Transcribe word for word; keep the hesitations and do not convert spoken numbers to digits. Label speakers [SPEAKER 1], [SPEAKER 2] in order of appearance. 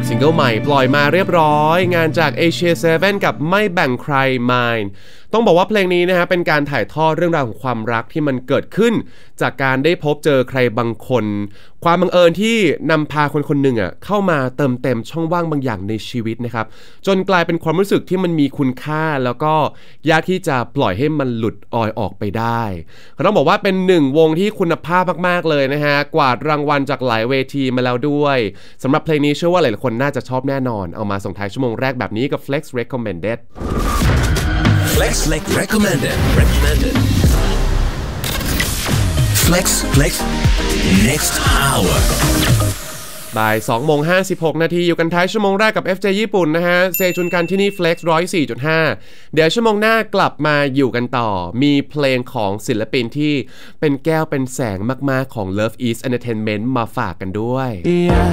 [SPEAKER 1] ซิงเกิลใหม่ปล่อยมาเรียบร้อยงานจาก Asia เซเว่น กับไม่แบ่งใคร Mine ต้องบอกว่าเพลงนี้นะฮะเป็นการถ่ายทอดเรื่องราวของความรักที่มันเกิดขึ้นจากการได้พบเจอใครบางคนความบังเอิญที่นำพาคนคนหนึ่งอ่ะเข้ามาเติมเต็มช่องว่างบางอย่างในชีวิตนะครับจนกลายเป็นความรู้สึกที่มันมีคุณค่าแล้วก็ยากที่จะปล่อยให้มันหลุดออยออกไปได้ต้องบอกว่าเป็นหนึ่งวงที่คุณภาพมากๆเลยนะฮะกวาดรางวัลจากหลายเวทีมาแล้วด้วยสำหรับเพลงนี้เชื่อว่าหลายๆคนน่าจะชอบแน่นอนเอามาส่งท้ายชั่วโมงแรกแบบนี้กับ Flex Recommended
[SPEAKER 2] Flex Flex Recommended Recommended Flex Flex Next Hour
[SPEAKER 1] บ่ายสองโมงห้าสิบหกนาทีอยู่กันท้ายชั่วโมงแรกกับ เอฟ เจ ญี่ปุ่นนะฮะเซจุนกันที่นี่ Flex หนึ่งร้อยสี่จุดห้า เดี๋ยวชั่วโมงหน้ากลับมาอยู่กันต่อมีเพลงของศิลปินที่เป็นแก้วเป็นแสงมากๆของ Love East Entertainment มาฝากกันด้วย